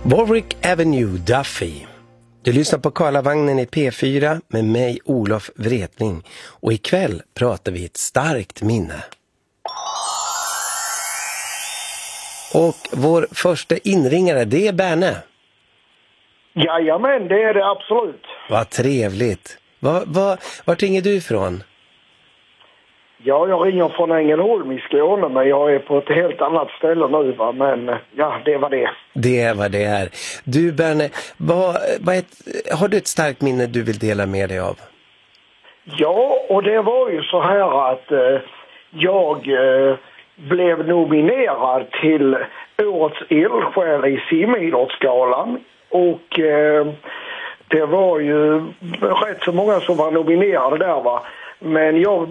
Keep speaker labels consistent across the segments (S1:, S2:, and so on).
S1: Warwick Avenue, Duffy. Du lyssnar på Karlavagnen i P4 med mig, Olof Wretning. Och ikväll pratar vi ett starkt minne. Och vår första inringare, det är Berne.
S2: Jajamän, det är det absolut.
S1: Vad trevligt. Vart ringer du ifrån?
S2: Ja, jag ringer från Ängelholm i Skåne, men jag är på ett helt annat ställe nu, va? Men ja, det var det.
S1: Det är vad det är. Du Berne, har du ett starkt minne du vill dela med dig av?
S2: Ja, och det var ju så här att jag blev nominerad till Årets eldsjäl i simidrottsgalan. Och det var ju rätt så många som var nominerade där, va. Men jag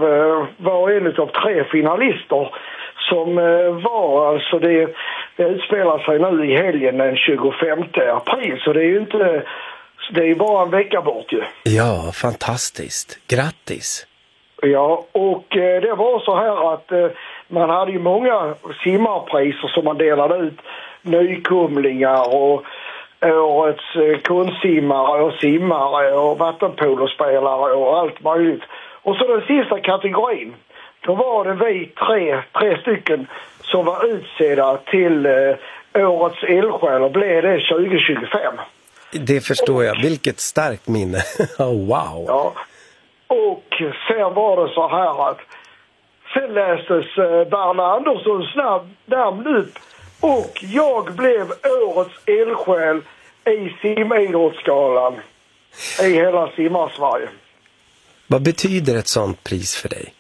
S2: var en av 3 finalister som var, alltså det utspelar sig nu i helgen den 25 april, så det är ju inte, det är bara en vecka bort ju.
S1: Ja, fantastiskt. Grattis.
S2: Ja, och det var så här att man hade ju många simmarpriser som man delade ut, nykomlingar och årets konstsimmare och simmare och vattenpolospelare och allt möjligt. Och så den sista kategorin, då var det vi tre stycken som var utsedda till årets eldsjäl och blev det 2025.
S1: Det förstår jag. Vilket starkt minne. Oh, wow.
S2: Ja. Och sen var det så här att sen lästes Berne Anderssons namn upp och jag blev årets eldsjäl i simidrottsgalan i hela Simmarsverige.
S1: Vad betyder ett sånt pris för dig?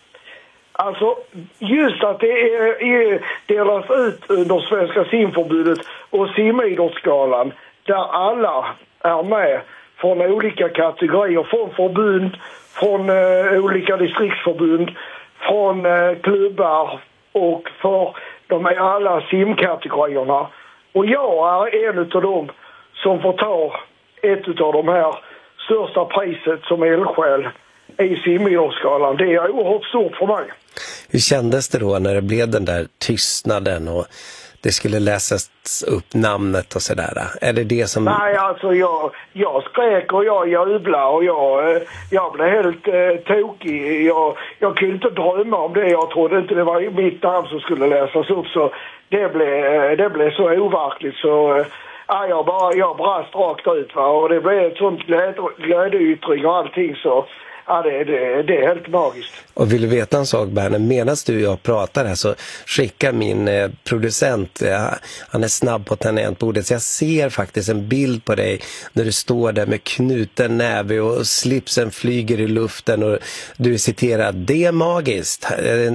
S2: Alltså, just att det delas ut under Svenska simförbundet och simidrottsgalan där alla är med från olika kategorier, från förbund, från olika distriktsförbund, från klubbar och för de är alla simkategorierna. Och jag är en av dem som får ta ett av de här största priset som eldsjäl i simidrottsgalan. Det är oerhört stort för mig.
S1: Hur kändes det då när det blev den där tystnaden och det skulle läsas upp namnet och sådär? Är det det som...
S2: Nej, alltså jag skrek och jag jublade och jag blev helt tokig. Jag kunde inte drömma om det. Jag trodde inte det var mitt namn som skulle läsas upp, så det blev så overkligt så... jag brast rakt ut, va? Och det blev ett sånt glädjeyttring och allting, så ja, det är helt magiskt.
S1: Och vill du veta en sak, Berne? Medan du och jag pratar här så skickar min producent, han är snabb på tangentbordet, så jag ser faktiskt en bild på dig när du står där med knuten näve och slipsen flyger i luften och du citerar, det är magiskt.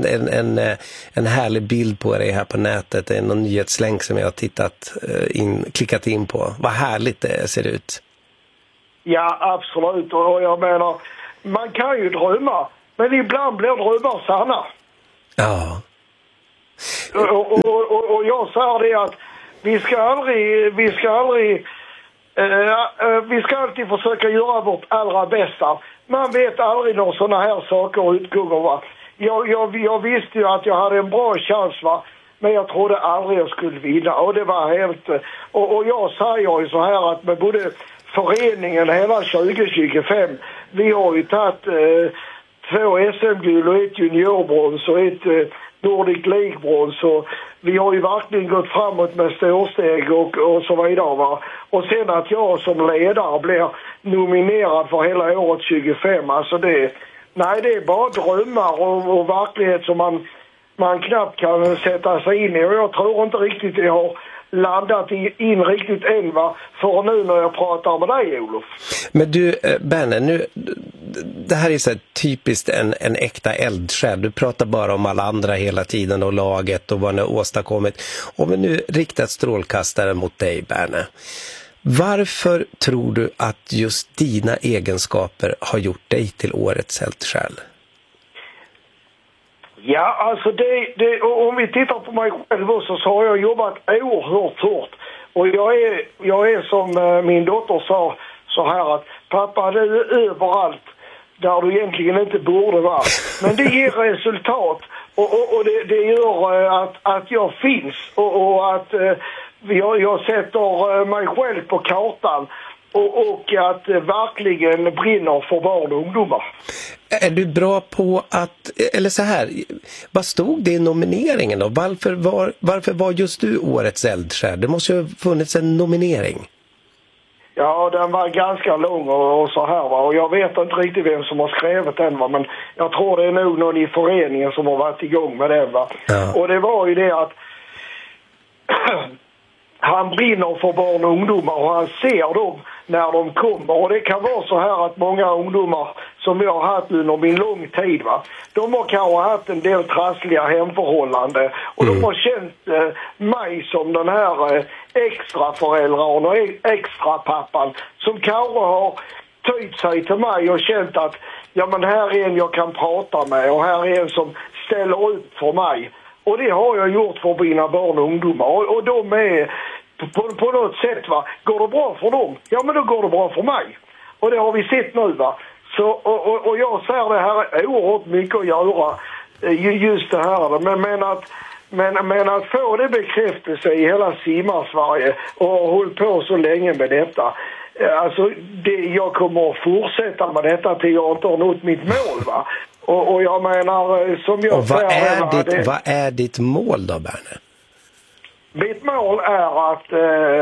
S1: En härlig bild på dig här på nätet, det är någon nyhetslänk som jag har klickat in på. Vad härligt det ser ut.
S2: Ja, absolut, och jag menar, man kan ju drömma, men ibland blir drömmar sanna.
S1: Ja.
S2: Och jag sa det att vi ska alltid försöka göra vårt allra bästa. Man vet aldrig när sådana här saker utgår, va. Jag visste ju att jag hade en bra chans, va. Men jag trodde aldrig jag skulle vinna. Och det var helt... Och jag säger ju så här att med både föreningen hela 2025, vi har ju tagit 2 SM-guld och 1 juniorbrons och 1 Nordic League-brons. Så vi har ju verkligen gått framåt med storsteg och så vidare, va. Och sen att jag som ledare blir nominerad för hela året 25, alltså det är bara drömmar och verklighet som man knappt kan sätta sig in i. Och jag tror inte riktigt jag har landat in riktigt än, va, för nu när jag pratar med dig, Olof.
S1: Men du, Berne, nu, det här är så här typiskt en äkta eldsjäl. Du pratar bara om alla andra hela tiden och laget och vad ni har åstadkommit. Om vi nu riktar strålkastaren mot dig, Berne. Varför tror du att just dina egenskaper har gjort dig till årets eldsjäl?
S2: Ja, alltså om vi tittar på mig själv så har jag jobbat oerhört hårt. Och jag är som min dotter sa så här att pappa, du är överallt där du egentligen inte borde vara. Men det ger resultat och det gör att jag finns och att jag sätter mig själv på kartan och att verkligen brinner för barn och ungdomar.
S1: Är du bra på att, eller så här, vad stod det i nomineringen då? Varför var just du årets eldsjäl? Det måste ju ha funnits en nominering.
S2: Ja, den var ganska lång och så här, va. Och jag vet inte riktigt vem som har skrivit den, va. Men jag tror det är nog någon i föreningen som har varit igång med den, va.
S1: Ja.
S2: Och det var ju det att han brinner för barn och ungdomar och han ser dem när de kommer. Och det kan vara så här att många ungdomar som jag har haft under min lång tid, va, de har kanske haft en del trassliga hemförhållanden och de har känt mig som den här extra föräldern och extra pappan som kanske har tytt sig till mig och känt att ja, men här är en jag kan prata med och här är en som ställer upp för mig. Och det har jag gjort för mina barn och ungdomar. Och de är på något sätt, va, går det bra för dem? Ja, men då går det bra för mig. Och det har vi sett nu, va. Så, och jag ser det här är oerhört mycket att göra, just det här. Men att få det bekräftelse i hela Simmarsverige och ha hållit på så länge med detta. Alltså, jag kommer att fortsätta med detta till jag inte har nått mitt mål, va. Och jag menar, som jag
S1: säger... Vad är ditt mål då, Berne?
S2: Mitt mål är att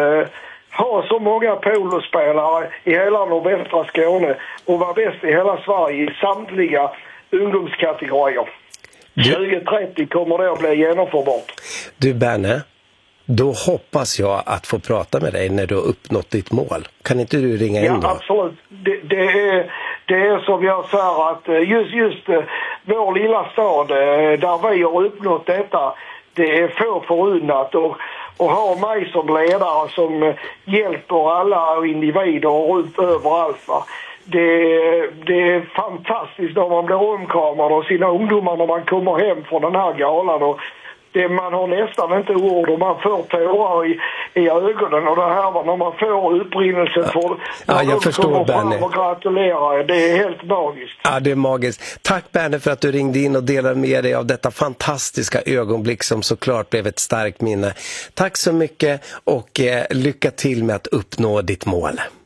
S2: ha så många polospelare i hela nordvästra Skåne och vara bäst i hela Sverige i samtliga ungdomskategorier. 2030 kommer det att bli genomförbart.
S1: Du, Berne, då hoppas jag att få prata med dig när du har uppnått ditt mål. Kan inte du ringa in då?
S2: Ja, absolut. Det är som jag säger att just vår lilla stad där vi har uppnått detta, det är få förunnat och ha mig som ledare som hjälper alla individer runt överallt, va. Det är fantastiskt när man blir omkramad av sina ungdomar när man kommer hem från den här galan och man har nästan inte ord och man får tårar i ögonen och det här var när man får upprinnelsen för
S1: ja, jag förstår, Berne.
S2: Och gratulerar, det är helt magiskt.
S1: Ja, det är magiskt. Tack, Berne, för att du ringde in och delade med dig av detta fantastiska ögonblick som såklart blev ett starkt minne. Tack så mycket och lycka till med att uppnå ditt mål.